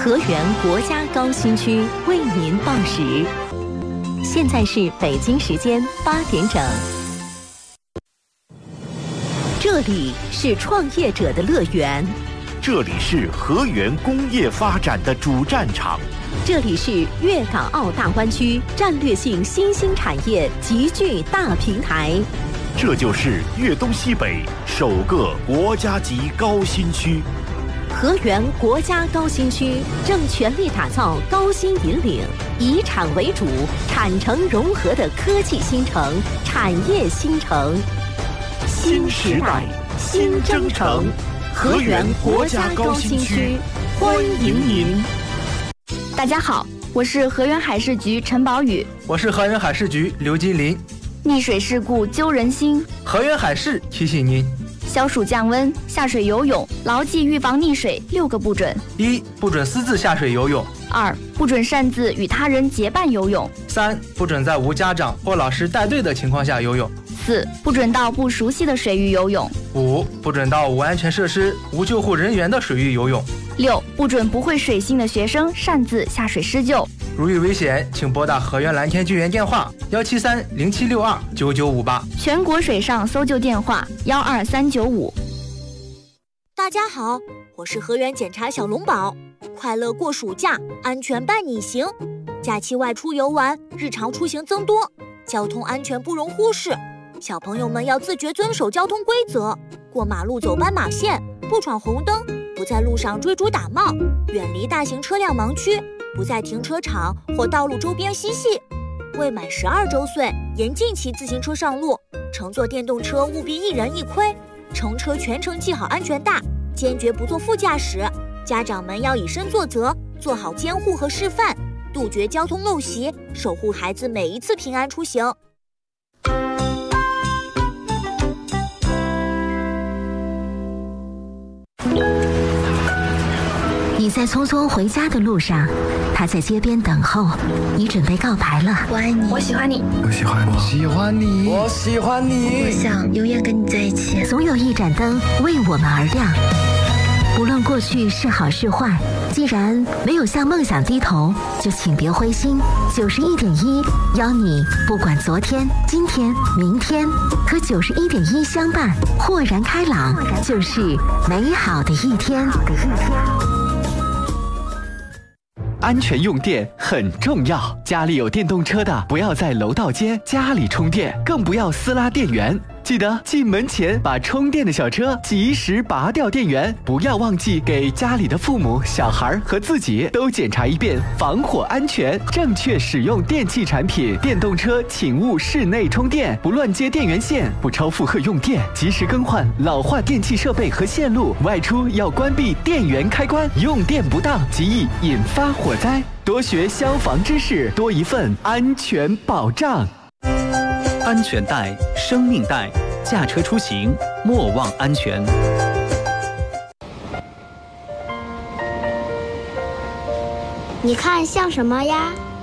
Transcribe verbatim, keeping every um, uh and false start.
河源国家高新区为您报时，现在是北京时间八点整。这里是创业者的乐园， 这里是河源工业发展的主战场， 这里是粤港澳大湾区战略性新兴产业集聚大平台， 这就是粤东西北首个国家级高新区。 河源国家高新区正全力打造高新引领、以产为主、产城融合的科技新城、产业新城。 新时代，新征程，河源国家高新区，欢迎您。 大家好，我是河源海事局陈宝宇， 我是河源海事局刘金林。 溺水事故揪人心， 河源海事提醒您： 消暑降温，下水游泳，牢记预防溺水六个不准： 一、不准私自下水游泳； 二、不准擅自与他人结伴游泳； 三、不准在无家长或老师带队的情况下游泳； 四、不准到不熟悉的水域游泳； 五、不准到无安全设施、无救护人员的水域游泳； 六、不准不会水性的学生擅自下水施救。 如遇危险，请拨打河源蓝天救援电话幺七三零七六二九九五八， 全国水上搜救电话幺二三九五。 大家好，我是河源检察小龙宝，快乐过暑假，安全伴你行。假期外出游玩，日常出行增多，交通安全不容忽视。小朋友们要自觉遵守交通规则，过马路走斑马线，不闯红灯，不在路上追逐打闹，远离大型车辆盲区，不在停车场或道路周边嬉戏。未满十二周岁，严禁骑自行车上路，乘坐电动车务必一人一盔，乘车全程系好安全带，坚决不做副驾驶。家长们要以身作则，做好监护和示范，杜绝交通陋习，守护孩子每一次平安出行。 你在匆匆回家的路上，他在街边等候，你准备告白了。 我爱你，我喜欢你， 我喜欢你，喜欢你， 我喜欢你， 我想永远跟你在一起。 总有一盏灯为我们而亮，不论过去是好是坏，既然没有向梦想低头，就请别灰心。九十一点一邀你不管昨天、今天、明天，和九十一点一相伴，豁然开朗，就是美好的一天。 安全用电很重要，家里有电动车的不要在楼道间家里充电，更不要私拉电源。记得进门前把充电的小车及时拔掉电源，不要忘记给家里的父母、小孩和自己都检查一遍防火安全。正确使用电器产品，电动车请勿室内充电，不乱接电源线，不超负荷用电，及时更换老化电器设备和线路。外出要关闭电源开关，用电不当极易引发火灾。多学消防知识，多一份安全保障。 安全带，生命带，驾车出行莫忘安全。 你看像什么呀？